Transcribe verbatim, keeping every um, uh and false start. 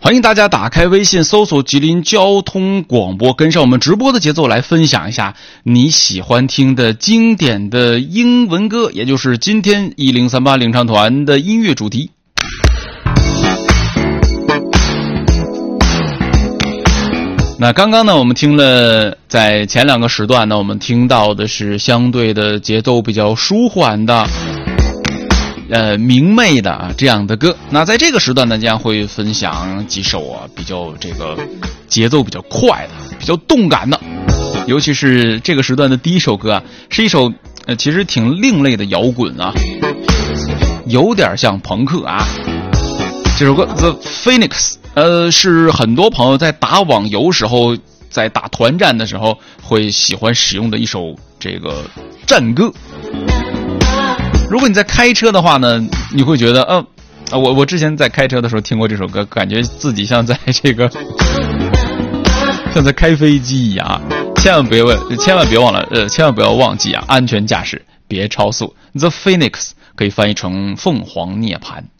欢迎大家打开微信搜索吉林交通广播，跟上我们直播的节奏来分享一下你喜欢听的经典的英文歌，也就是今天一零三八领唱团的音乐主题。那刚刚呢，我们听了在前两个时段呢，我们听到的是相对的节奏比较舒缓的呃，明媚的啊这样的歌。那在这个时段呢，将会分享几首啊比较这个节奏比较快的、比较动感的。尤其是这个时段的第一首歌啊，是一首呃其实挺另类的摇滚啊，有点像朋克啊。这首歌 The Phoenix， 呃，是很多朋友在打网游时候，在打团战的时候会喜欢使用的一首这个战歌。如果你在开车的话呢，你会觉得，嗯、呃，我我之前在开车的时候听过这首歌，感觉自己像在这个像在开飞机一样啊！千万别问，千万别忘了，呃，千万不要忘记啊，安全驾驶，别超速。The Phoenix 可以翻译成凤凰涅槃。